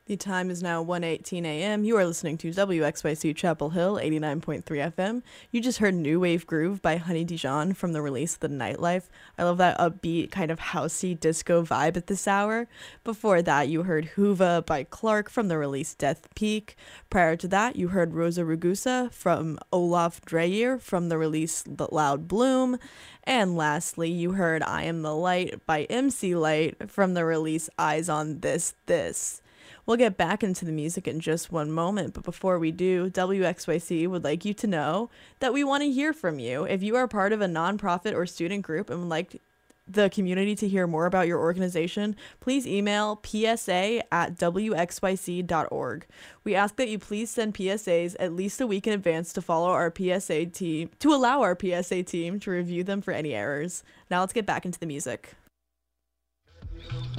The time is now 1:18 a.m. You are listening to WXYC Chapel Hill 89.3 FM. You just heard New Wave Groove by Honey Dijon from the release The Nightlife. I love that upbeat kind of housey disco vibe at this hour. Before that, you heard Huva by Clark from the release Death Peak. Prior to that, you heard Rosa Rugosa from Olaf Dreyer from the release The Loud Bloom. And lastly, you heard I Am the Light by MC Light from the release Eyes on This. We'll get back into the music in just one moment, but before we do, WXYC would like you to know that we want to hear from you. If you are part of a nonprofit or student group and would like the community to hear more about your organization, please email psa@wxyc.org. We ask that you please send PSAs at least a week in advance to allow our PSA team to review them for any errors. Now let's get back into the music.